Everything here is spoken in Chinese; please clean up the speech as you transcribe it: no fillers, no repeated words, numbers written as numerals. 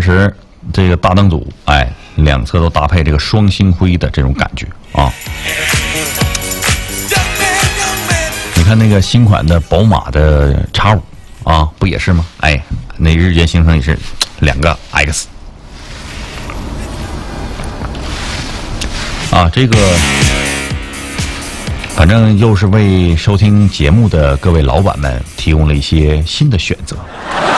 驰这个大灯组，哎，两侧都搭配这个双星辉的这种感觉啊。你看那个新款的宝马的X5啊，不也是吗？哎，那日间行程也是2个 X。啊，这个反正又是为收听节目的各位老板们提供了一些新的选择。